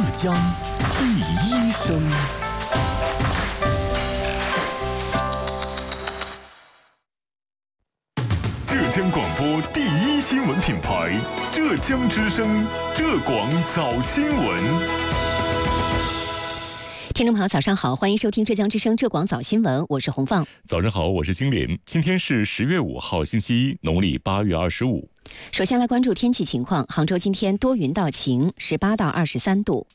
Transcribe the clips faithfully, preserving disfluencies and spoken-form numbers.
江第一声。浙江广播第一新闻品牌，浙江之声，浙广早新闻。 听众朋友，早上好，欢迎收听浙江之声浙广早新闻，我是洪放。 早上好，我是金莲。今天是十月五号，星期一，农历八月二十五。 首先来关注天气情况，杭州今天多云到晴，十八到二十三度。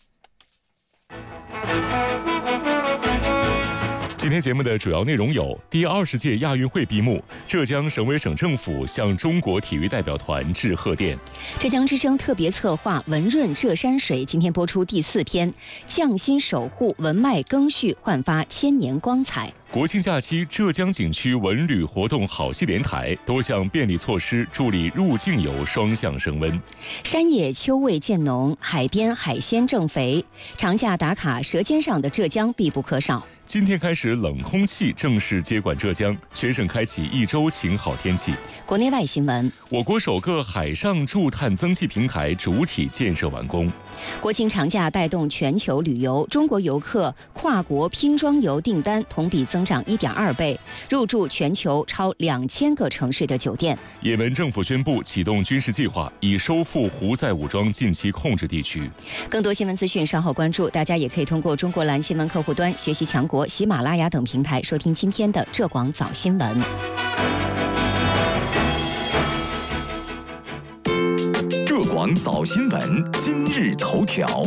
今天节目的主要内容有：第二十届亚运会闭幕，浙江省委省政府向中国体育代表团致贺电。 浙江之声特别策划文润浙山水今天播出第四篇，匠心守护文脉更续，焕发千年光彩。 国庆假期，浙江景区文旅活动好戏连台，多项便利措施助力入境游双向升温。 山野秋味渐浓，海边海鲜正肥，长假打卡舌尖上的浙江必不可少。 今天开始，冷空气正式接管浙江，全省开启一周晴好天气。 国内外新闻： 我国首个海上驻碳增气平台主体建设完工。 国庆长假带动全球旅游，中国游客跨国拼装游订单同比增长一点二倍，入驻全球超两千个城市的酒店。 也门政府宣布启动军事计划，以收复胡塞武装近期控制地区。 更多新闻资讯稍后关注，大家也可以通过中国蓝新闻客户端、学习强国、喜马拉雅等平台收听今天的浙广早新闻。 浙广早新闻今日头条。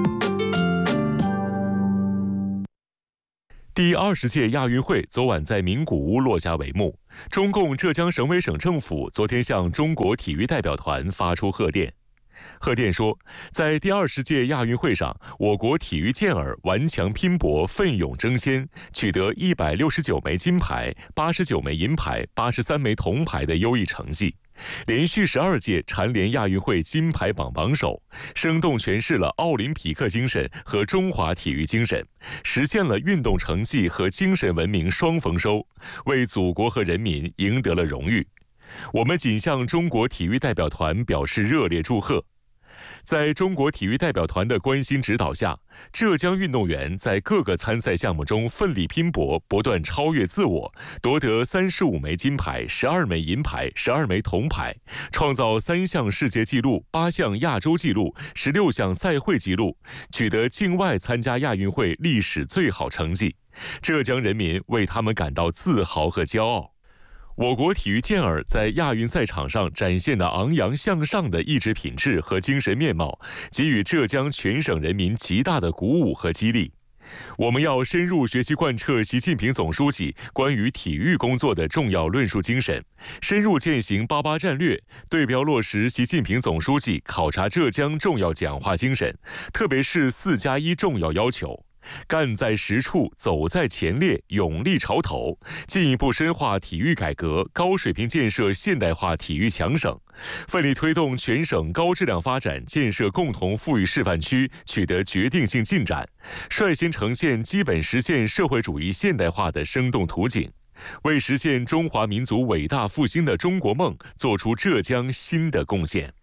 第二十届亚运会昨晚在名古屋落下帷幕。中共浙江省委省政府昨天向中国体育代表团发出贺电。贺电说，在第二十届亚运会上，我国体育健儿顽强拼搏、奋勇争先，取得一百六十九枚金牌、八十九枚银牌、八十三枚铜牌的优异成绩，连续十二届蝉联亚运会金牌榜榜首，生动诠释了奥林匹克精神和中华体育精神，实现了运动成绩和精神文明双丰收，为祖国和人民赢得了荣誉。我们谨向中国体育代表团表示热烈祝贺。在中国体育代表团的关心指导下，浙江运动员在各个参赛项目中奋力拼搏，不断超越自我，夺得三十五枚金牌、十二枚银牌、十二枚铜牌，创造三项世界纪录、八项亚洲纪录、十六项赛会纪录，取得境外参加亚运会历史最好成绩。浙江人民为他们感到自豪和骄傲。我国体育健儿在亚运赛场上展现的昂扬向上的意志品质和精神面貌，给予浙江全省人民极大的鼓舞和激励。我们要深入学习贯彻习近平总书记关于体育工作的重要论述精神，深入践行八八战略，对标落实习近平总书记考察浙江重要讲话精神，特别是四加一重要要求。干在实处，走在前列，勇立潮头，进一步深化体育改革，高水平建设现代化体育强省，奋力推动全省高质量发展，建设共同富裕示范区取得决定性进展，率先呈现基本实现社会主义现代化的生动图景，为实现中华民族伟大复兴的中国梦做出浙江新的贡献。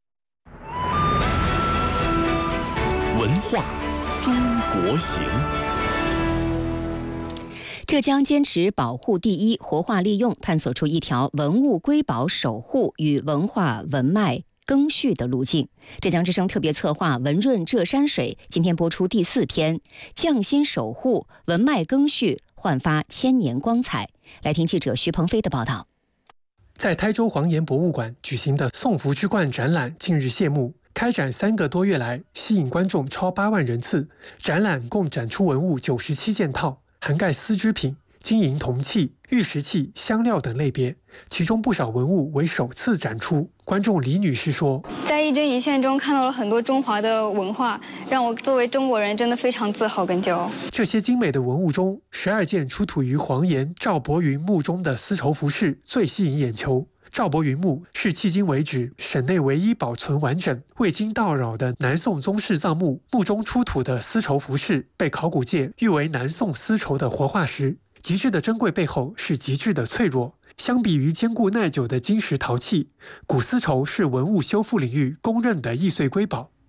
文化中国行。 浙江坚持保护第一，活化利用，探索出一条文物瑰宝守护与文化文脉更续的路径。浙江之声特别策划文润浙山水今天播出第四篇，匠心守护，文脉更续，焕发千年光彩。来听记者徐鹏飞的报道。 在台州黄岩博物馆举行的宋福之冠展览近日谢幕，开展三个多月来，吸引观众超八万人次。展览共展出文物九十七件套，涵盖丝织品、金银铜器、玉石器、香料等类别，其中不少文物为首次展出。观众李女士说：“ 在一针一线中看到了很多中华的文化，让我作为中国人真的非常自豪跟骄傲。” 这些精美的文物中，十二件出土于黄岩赵伯云墓中的丝绸服饰最吸引眼球。赵伯云墓是迄今为止省内唯一保存完整、未经盗扰的南宋宗室葬墓。墓中出土的丝绸服饰被考古界誉为南宋丝绸的活化石。极致的珍贵背后是极致的脆弱。相比于坚固耐久的金石陶器，古丝绸是文物修复领域公认的易碎瑰宝。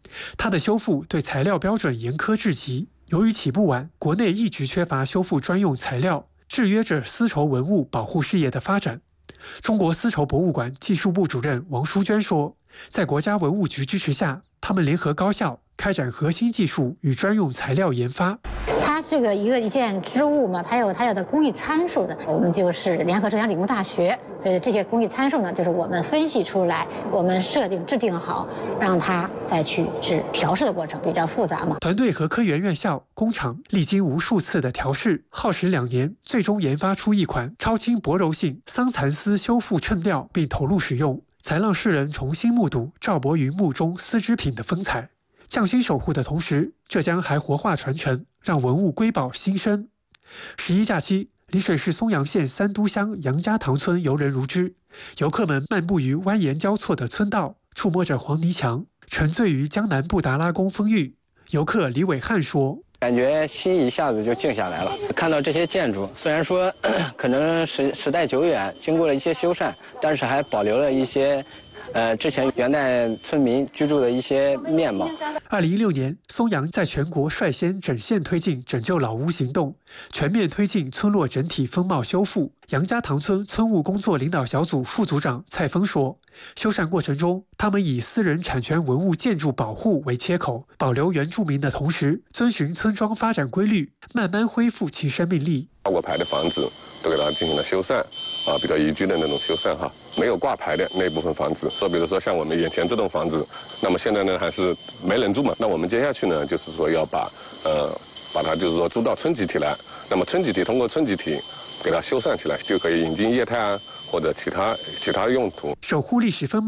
它的修复对材料标准严苛至极，由于起步晚，国内一直缺乏修复专用材料，制约着丝绸文物保护事业的发展。中国丝绸博物馆技术部主任王淑娟说，在国家文物局支持下，他们联合高校开展核心技术与专用材料研发。 它这个一个一件织物嘛，它有它有的工艺参数的，我们就是联合浙江理工大学，所以这些工艺参数呢，就是我们分析出来，我们设定制定好，让它再去制调试的过程比较复杂嘛。 团队和科研院校、工厂历经无数次的调试，耗时两年，最终研发出一款超轻薄柔性桑蚕丝修复衬料，并投入使用，才让世人重新目睹赵伯云墓中丝织品的风采。匠心守护的同时，浙江还活化传承，让文物瑰宝新生。十一假期，丽水市松阳县三都乡杨家塘村游人如织，游客们漫步于蜿蜒交错的村道，触摸着黄泥墙，沉醉于江南布达拉宫风韵。游客李伟汉说， 感觉心一下子就静下来了。看到这些建筑，虽然说可能时时代久远，经过了一些修缮，但是还保留了一些呃，之前元代村民居住的一些面貌。 二零一六年，松阳在全国率先整县推进拯救老屋行动，全面推进村落整体风貌修复。杨家塘村村务工作领导小组副组长蔡峰说，修缮过程中，他们以私人产权文物建筑保护为切口，保留原住民的同时，遵循村庄发展规律，慢慢恢复其生命力。 挂过牌的房子都给它进行了修缮，啊，比较宜居的那种修缮哈。没有挂牌的那部分房子，比如说像我们眼前这栋房子，那么现在呢还是没人住嘛。那我们接下去呢，就是说要把呃把它就是说租到村集体来。那么村集体通过村集体给它修缮起来，就可以引进业态啊或者其他其他用途， 守护历史风貌。